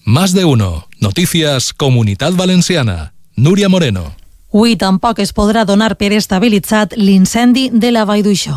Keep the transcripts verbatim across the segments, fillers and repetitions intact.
Más de uno. Noticias Comunitat Valenciana. Núria Moreno. Avui tampoc es podrà donar per estabilitzat l'incendi de la Vall d'Uixó.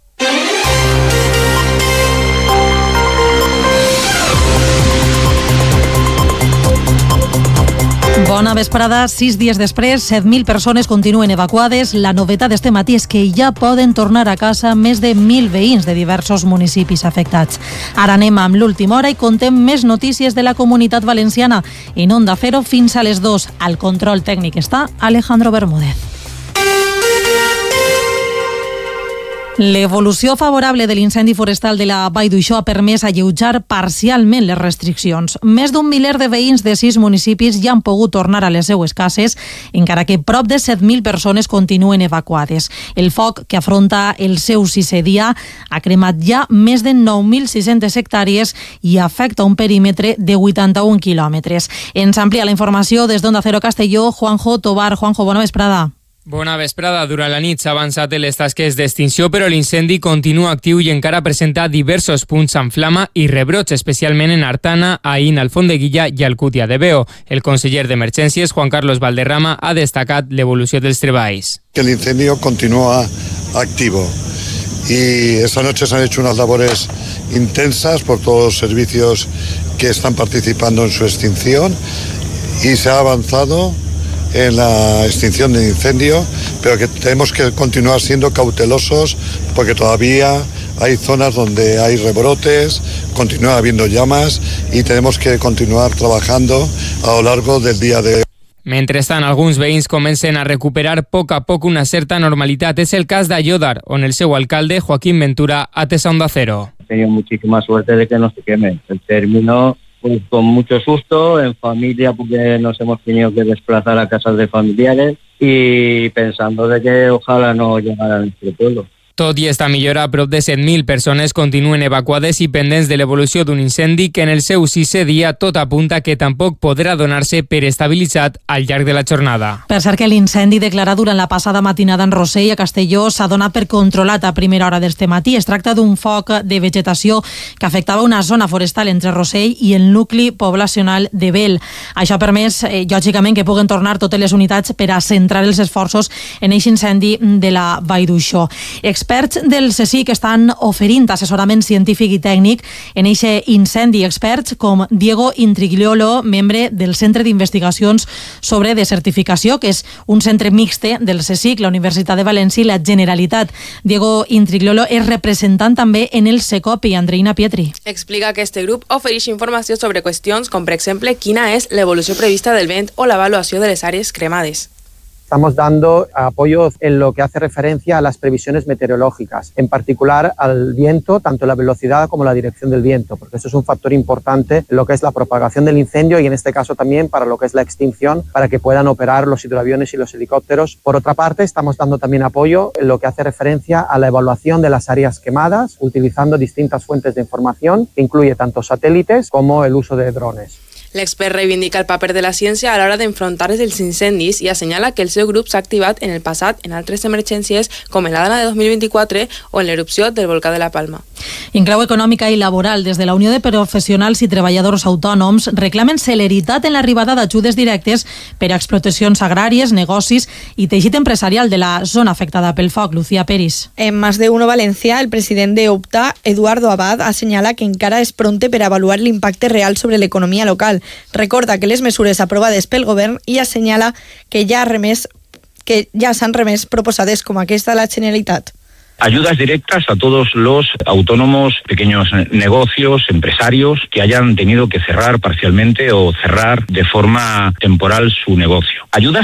Bona vesprada. Sis dies després, set mil persones continuen evacuades. La novetat d'este matí és que ja poden tornar a casa més de mil veïns de diversos municipis afectats. Ara anem amb l'última hora i contem més notícies de la Comunitat Valenciana. En Onda Cero fins a les dos. Al control tècnic està Alejandro Bermúdez. L'evolució favorable de l'incendi forestal de la Vall d'Uixó ha permès alleujar parcialment les restriccions. Més d'un miler de veïns de sis municipis ja han pogut tornar a les seues cases, encara que prop de set mil persones continuen evacuades. El foc, que afronta el seu sisè dia, ha cremat ja més de nou mil sis-centes hectàrees i afecta un perímetre de vuitanta-un quilòmetres. Ens amplia la informació des d'Onda Cero Castelló, Juanjo Tobar. Juanjo, bona vesprada. Bona vesprada. Durant la nit s'ha avançat en les tasques d'extinció, però l'incendi continua actiu i encara presenta diversos punts amb flama i rebrots, especialment en Artana, Aín, Alfondeguilla i Alcúdia de Veo. El conseller d'Emergències, Juan Carlos Valderrama, ha destacat l'evolució dels treballs. Que el incendio continúa activo y esta noche se han hecho unas labores intensas por todos los servicios que están participando en su extinción y se ha avanzado en la extinción del incendio, pero que tenemos que continuar siendo cautelosos porque todavía hay zonas donde hay rebrotes, continúa habiendo llamas y tenemos que continuar trabajando a lo largo del día de hoy. Mentrestant, alguns veïns comencen a recuperar a poc a poc una certa normalitat. És el cas d'Aiòdar, on el seu alcalde, Joaquín Ventura, atesa Onda Cero. He tenido muchísima suerte de que no se queme. El término, pues con mucho susto, en familia, porque nos hemos tenido que desplazar a casas de familiares y pensando de que ojalá no llegara a nuestro pueblo. Tot i esta millora, prop de set mil persones continuen evacuades i pendents de l'evolució d'un incendi que en el seu sisè dia tot apunta que tampoc podrà donar-se per estabilitzat al llarg de la jornada. Per cert que l'incendi declarat durant la passada matinada en Rossell, a Castelló, s'ha donat per controlat a primera hora d'este matí. Es tracta d'un foc de vegetació que afectava una zona forestal entre Rossell i el nucli poblacional de Bel. Això ha permès, eh, lògicament, que puguen tornar totes les unitats per a centrar els esforços en aquest incendi de la Vall d'Uixó. Experts del C S I C estan oferint assessorament científic i tècnic en aquest incendi. Experts com Diego Intrigliolo, membre del Centre d'Investigacions sobre Desertificació, que és un centre mixte del C S I C, la Universitat de València i la Generalitat. Diego Intrigliolo és representant també en el Secopi. Andreina Pietri explica que este grup ofereix informació sobre qüestions com, per exemple, quina és l'evolució prevista del vent o l'avaluació de les àrees cremades. Estamos dando apoyo en lo que hace referencia a las previsiones meteorológicas, en particular al viento, tanto la velocidad como la dirección del viento, porque eso es un factor importante en lo que es la propagación del incendio y en este caso también para lo que es la extinción, para que puedan operar los hidroaviones y los helicópteros. Por otra parte, estamos dando también apoyo en lo que hace referencia a la evaluación de las áreas quemadas, utilizando distintas fuentes de información, que incluye tanto satélites como el uso de drones. L'expert reivindica el paper de la ciència a l'hora d'enfrontar els incendis i assenyala que el seu grup s'ha activat en el passat en altres emergències com en l'Adana de dos mil vint-i-quatre o en l'erupció del volcà de la Palma. En clau econòmica i laboral, des de la Unió de Professionals i Treballadors Autònoms reclamen celeritat en l'arribada d'ajudes directes per a explotacions agràries, negocis i teixit empresarial de la zona afectada pel foc. Lucía Peris. En Más de Uno Valencia, el president de Opta, Eduardo Abad, assenyala que encara és pronte per avaluar l'impacte real sobre l'economia local. Recorda que les mesures aprovades pel govern i assenyala que ja, remés, que ja s'han remès proposades com aquesta a la Generalitat. Ayudas directas a todos los autónomos, pequeños negocios, empresarios que hayan tenido que cerrar parcialmente o cerrar de forma temporal su negocio. Ayudas